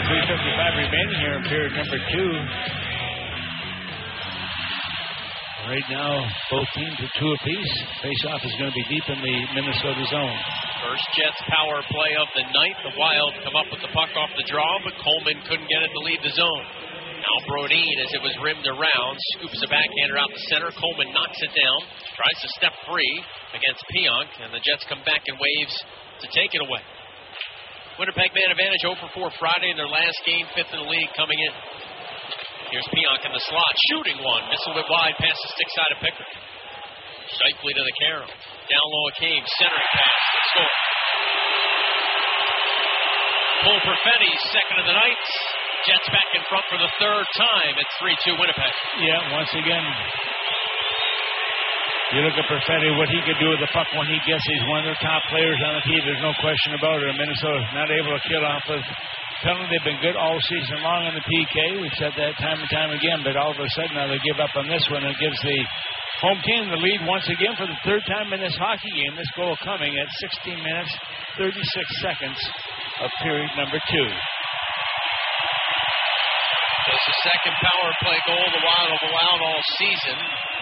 3:55 remaining here in period number 2. Right now, both teams are 2 apiece. Face-off is going to be deep in the Minnesota zone. First Jets power play of the night. The Wild come up with the puck off the draw, but Coleman couldn't get it to leave the zone. Now Brodin, as it was rimmed around, scoops a backhander out the center. Coleman knocks it down, tries to step free against Pionk, and the Jets come back in waves to take it away. Winnipeg man advantage 0 for 4 Friday in their last game, 5th in the league coming in. Here's Pionk in the slot, shooting one. Missile it wide, past the stick side of Pickard. Shifley to the Carroll. Down low a King, centering pass, score. Cole Perfetti, second of the night. Jets back in front for the 3rd time. It's 3-2 Winnipeg. Yeah, once again, you look at Perfetti, what he could do with the puck when he gets. He's one of the top players on the team. There's no question about it. Minnesota not able to kill off a penalty. They've been good all season long in the PK. We've said that time and time again, but all of a sudden now they give up on this one. It gives the home team the lead once again for the 3rd time in this hockey game. This goal coming at 16 minutes, 36 seconds of period number 2. It's the second power play goal the Wild have allowed all season.